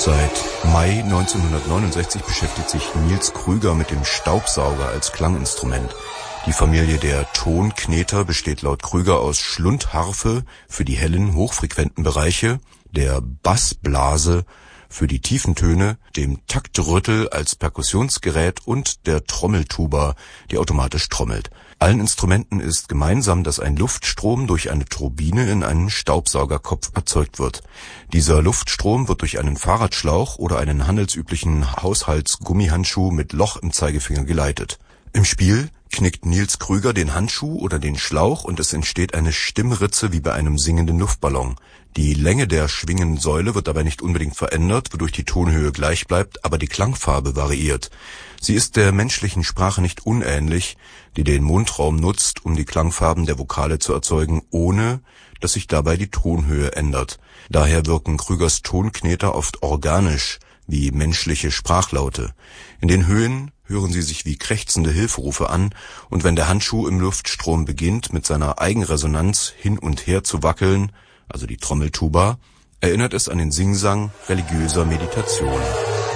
Seit Mai 1969 beschäftigt sich Nils Krüger mit dem Staubsauger als Klanginstrument. Die Familie der Tonkneter besteht laut Krüger aus Schlundharfe für die hellen, hochfrequenten Bereiche, der Bassblase für die tiefen Töne, dem Taktrüttel als Perkussionsgerät und der Trommeltuba, die automatisch trommelt. Allen Instrumenten ist gemeinsam, dass ein Luftstrom durch eine Turbine in einen Staubsaugerkopf erzeugt wird. Dieser Luftstrom wird durch einen Fahrradschlauch oder einen handelsüblichen Haushaltsgummihandschuh mit Loch im Zeigefinger geleitet. Im Spiel knickt Nils Krüger den Handschuh oder den Schlauch und es entsteht eine Stimmritze wie bei einem singenden Luftballon. Die Länge der schwingenden Säule wird dabei nicht unbedingt verändert, wodurch die Tonhöhe gleich bleibt, aber die Klangfarbe variiert. Sie ist der menschlichen Sprache nicht unähnlich, die den Mundraum nutzt, um die Klangfarben der Vokale zu erzeugen, ohne dass sich dabei die Tonhöhe ändert. Daher wirken Krügers Tonkneter oft organisch, wie menschliche Sprachlaute. In den Höhen hören sie sich wie krächzende Hilferufe an, und wenn der Handschuh im Luftstrom beginnt, mit seiner Eigenresonanz hin und her zu wackeln, also die Trommeltuba, erinnert es an den Singsang religiöser Meditation.